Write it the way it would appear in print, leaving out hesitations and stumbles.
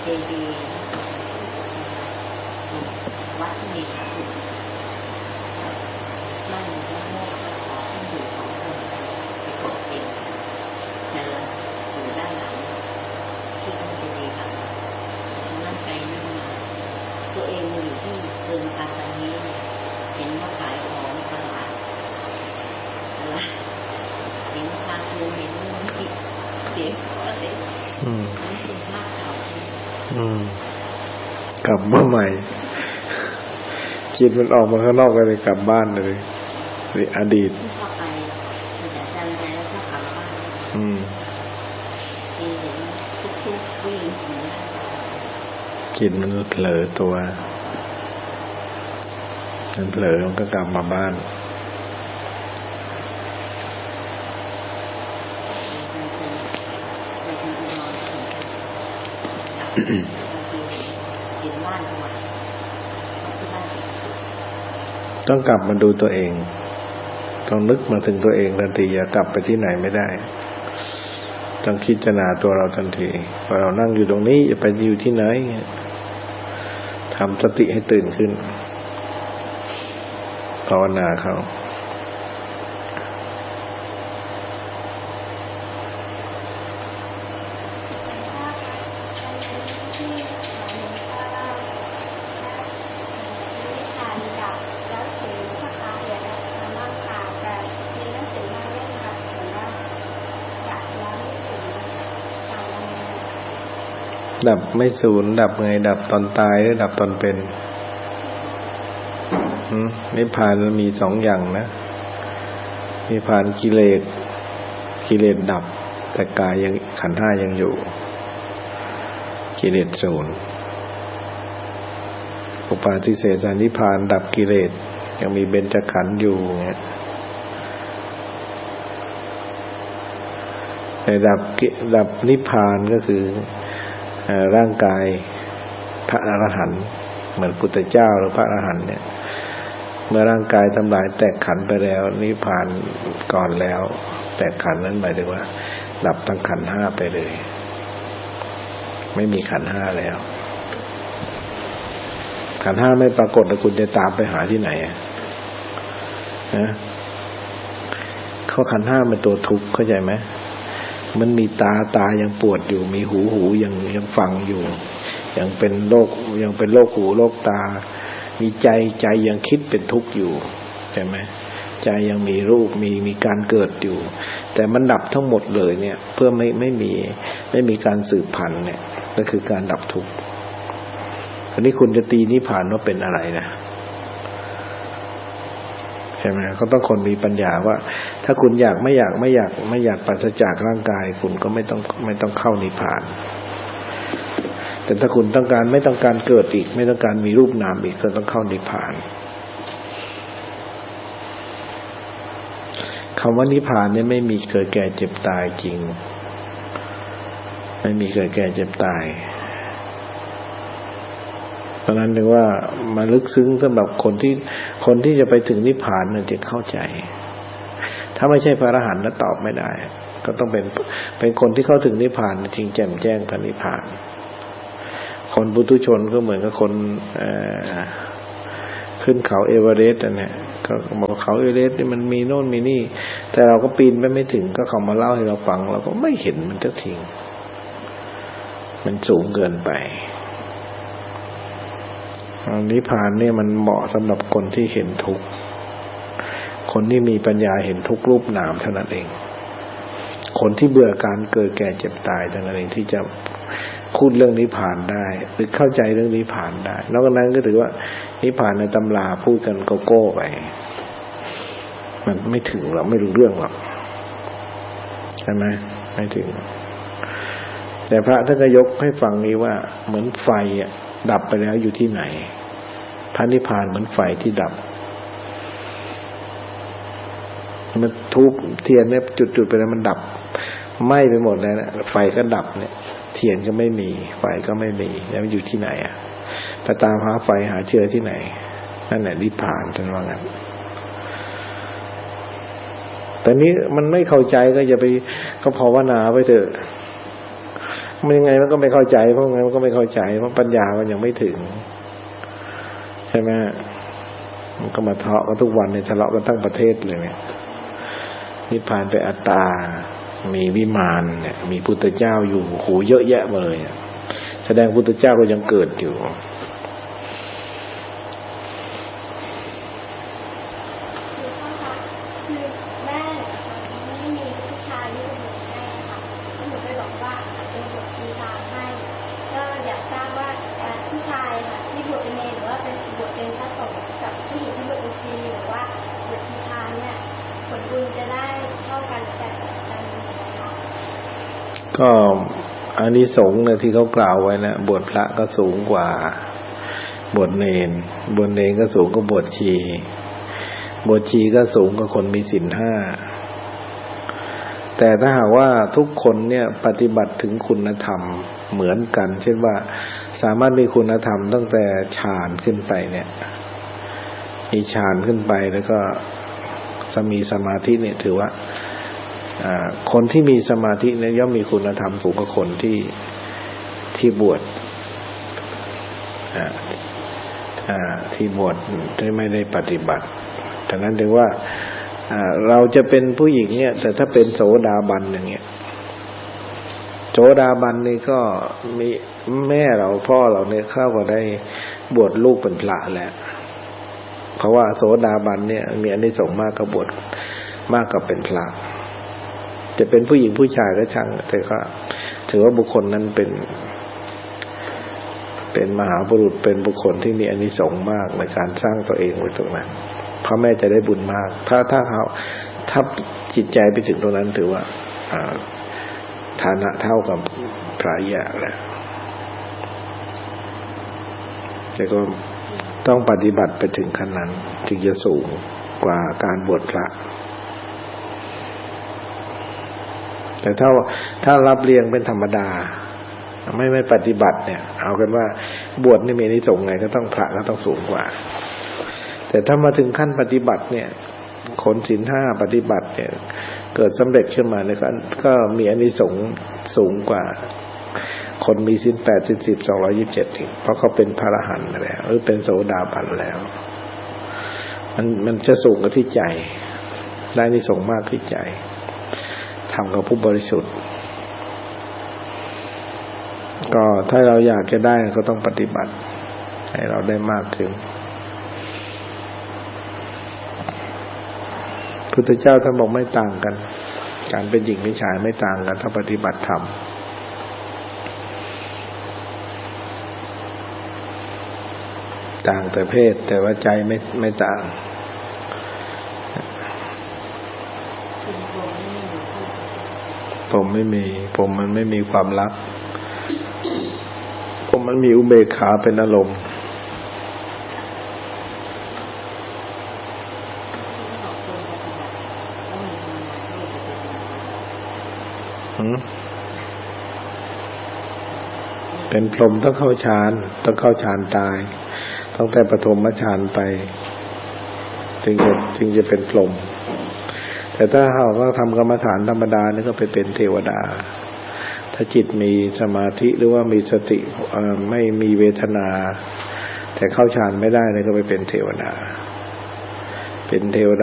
เจดีย์วัดที่มีพระอยู่บ้านหลวงพ่อโมกขอท่านอยู่ของคนไปกดเองเจออยู่ด้านหลังที่ท่านเจดีย์ครับนั่งไปนั่งมาตัวเองอยู่ที่เดินตามทางนี้เห็นว่าขายของตลาดเห็นพาคือเห็นมันติดเสียงอะไรมันเป็นภาพเก่ากลับมาใหม่จิตมันออกมาข้างนอกไปเลยกลับบ้านเลยนี่อดีตเข้าไปแต่จำใจแล้วก็กลับบ้านที่เห็นทุกๆวิ่งจิตมันเผลอตัวมันเผลอมันก็กลับมาบ้านต้องกลับมาดูตัวเองต้องนึกมาถึงตัวเองทันทีอย่ากลับไปที่ไหนไม่ได้ต้องคิดจารณาตัวเราทันทีพอเรานั่งอยู่ตรงนี้อย่าไปอยู่ที่ไหนทำสติให้ตื่นขึ้นภาวนาเขาดับไม่สูญดับไงดับตอนตายหรือดับตอนเป็นนิพพานมันมีสองอย่างนะนิพพานกิเลสดับแต่กายยังขันธ์ห้ายังอยู่กิเลสสูญอุปาทิเสสนิพพานดับกิเลสยังมีเบญจขันธ์อยู่เงี้ยแต่ดับนิพพานก็คือร่างกายพระอรหันต์เหมือนพุทธเจ้าหรือพระอรหันต์เนี่ยเมื่อร่างกายทำลายแตกขันธ์ไปแล้วนิพพานก่อนแล้วแตกขันธ์นั้นหมายถึงว่าดับทั้งขันธ์ห้าไปเลยไม่มีขันธ์ห้าแล้วขันธ์ห้าไม่ปรากฏแล้วคุณจะตามไปหาที่ไหนนะข้อขันธ์ห้าเป็นตัวทุกข์เข้าใจไหมมันมีตายังปวดอยู่มีหูยังฟังอยู่ยังเป็นโรคหูโรคตามีใจยังคิดเป็นทุกข์อยู่ใช่ไหมใจยังมีรูปมีการเกิดอยู่แต่มันดับทั้งหมดเลยเนี่ยเพื่อไม่มีการสืบพันธุ์เนี่ยก็คือการดับทุกข์อันนี้คุณจะตีนิพพานว่าเป็นอะไรนะใช่ไหมเขาต้องคนมีปัญญาว่าถ้าคุณอยากไม่อยากปราศจากร่างกายคุณก็ไม่ต้องเข้านิพพานแต่ถ้าคุณไม่ต้องการเกิดอีกไม่ต้องการมีรูปนามอีกก็ต้องเข้านิพพานคำว่านิพพานเนี่ยไม่มีเกิดแก่เจ็บตายจริงไม่มีเกิดแก่เจ็บตายเพราะนั้นถึงว่ามาลึกซึ้งสำหรับคนที่จะไปถึงนิพพานเนี่ยจะเข้าใจถ้าไม่ใช่พระอรหันต์แล้วตอบไม่ได้ก็ต้องเป็นคนที่เข้าถึงนิพพานจริงแจ่มแจ้งพระนิพพานคนปุถุชนก็เหมือนกับคนขึ้นเขาเอเวอเรสต์เนี่ยก็บอกเขาเอเวอเรสต์นี่มันมีโน่นมีนี่แต่เราก็ปีนไปไม่ถึงก็เขามาเล่าให้เราฟังเราก็ไม่เห็นมันจะทิ้งมันสูงเกินไปนิพพานเนี่ยมันเหมาะสำหรับคนที่เห็นทุกข์คนที่มีปัญญาเห็นทุกข์รูปนามเท่านั้นเองคนที่เบื่อการเกิดแก่เจ็บตายเท่านั้นเองที่จะพูดเรื่องนิพพานได้หรือเข้าใจเรื่องนิพพานได้นอกจากนั้นก็ถือว่านิพพานในตำราพูดกันโก้ไปมันไม่ถึงหรอกไม่รู้เรื่องหรอกใช่ไหมไม่ถึงแต่พระท่านก็ยกให้ฟังนี้ว่าเหมือนไฟดับไปแล้วอยู่ที่ไหนพระนิพพานเหมือนไฟที่ดับมันทุบเทียนเนี่ยจุดๆไปแล้วมันดับไหม้ไปหมดแล้วนะไฟก็ดับเนี่ยเทียนก็ไม่มีไฟก็ไม่มีแล้วมันอยู่ที่ไหนไปตามหาไฟหาเชื้อที่ไหนนั่นแหละนิพพานท่านว่างั้นแต่นี้มันไม่เข้าใจก็อย่าไปก็ภาวนาไปเถอะมันยังไงมันก็ไม่เข้าใจเพราะงั้นมันก็ไม่เข้าใจเพราะปัญญามันยังไม่ถึงใช่ไหมมันก็มาทะเลาะกันทุกวันเนี่ยทะเลาะกันทั้งประเทศเลยเนี่ยนิพพานไปอัตตามีวิมานเนี่ยมีพุทธเจ้าอยู่โหเยอะแยะเลยแสดงพุทธเจ้าก็ยังเกิดอยู่ก็อานิสงส์เนี่ยที่เขากล่าวไว้นะบวชพระก็สูงกว่าบวชเนรบวชเนรก็สูงกว่าบวชชีบวชชีก็สูงกว่าคนมีศีลห้าแต่ถ้าหากว่าทุกคนเนี่ยปฏิบัติถึงคุณธรรมเหมือนกันเช่นว่าสามารถมีคุณธรรมตั้งแต่ฌานขึ้นไปเนี่ยมีฌานขึ้นไปแล้วก็มีสมาธิเนี่ยถือว่าคนที่มีสมาธิเนี่ยย่อมมีคุณธรรมสูงกว่าคนที่บวชที่บวชที่ไม่ได้ปฏิบัติฉะนั้นถึงว่าเราจะเป็นผู้หญิงเนี่ยแต่ถ้าเป็นโสดาบันอย่างเงี้ยโสดาบันนี่ก็มีแม่เราพ่อเราเนี่ยเข้าก็ได้บวชลูกเป็นพระแล้วเพราะว่าโสดาบันเนี่ยมีอานิสงส์มากกว่าบวชมากกว่าเป็นพระจะเป็นผู้หญิงผู้ชายก็ช่างแต่ก็ถือว่าบุคคลนั้นเป็นมหาบุรุษเป็นบุคคลที่มีอานิสงส์มากในการสร้างตัวเองไว้ตรงนั้นพ่อแม่จะได้บุญมากถ้าจิตใจไปถึงตรงนั้นถือว่าฐานะเท่ากับพระยะแล้วแต่ก็ต้องปฏิบัติไปถึงขั้นนั้นถึงจะสูงกว่าการบวชพระแต่ถ้ารับเรียงเป็นธรรมดาไม่ปฏิบัติเนี่ยเอากันว่าบวชนี่มีอานิสงส์ไงก็ต้องพระก็ต้องสูงกว่าแต่ถ้ามาถึงขั้นปฏิบัติเนี่ยคนศีลห้าปฏิบัติเนี่ยเกิดสำเร็จขึ้นมาเนี่ยก็มีอานิสงส์สูงกว่าคนมีศีล8ศีล10 227อีกเพราะเขาเป็นพระอรหันต์แล้วหรือเป็นโสดาบันแล้วมันจะสูงกว่าที่ใจได้อานิสงส์มากที่ใจทำกับผู้บริสุทธิ์ก็ถ้าเราอยากจะได้ก็ต้องปฏิบัติให้เราได้มากขึ้นพุทธเจ้าท่านบอกไม่ต่างกันการเป็นหญิงเป็นชายไม่ต่างกันถ้าปฏิบัติธรรมต่างแต่เพศแต่ว่าใจไม่ต่างผมไม่มีผมมันไม่มีความรักผมมันมีอุเบกขาเป็นอารมณ์เป็นพรหมต้องเข้าฌานตายต้องแต่ปฐมฌานไปจึงจะเป็นพรหมแต่ถ้าเราก็ทำกรรมฐานธรรมดานี่ก็ไปเป็นเทวดาถ้าจิตมีสมาธิหรือว่ามีสติไม่มีเวทนาแต่เข้าฌานไม่ได้นี่ก็ไปเป็นเทวดา